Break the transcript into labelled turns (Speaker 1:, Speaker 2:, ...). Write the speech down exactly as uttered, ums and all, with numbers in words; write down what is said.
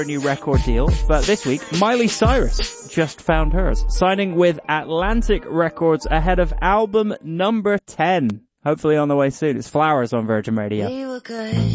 Speaker 1: new record deal, but this week, Miley Cyrus just found hers, signing with Atlantic Records ahead of album number ten. Hopefully on the way soon. It's Flowers on Virgin Radio.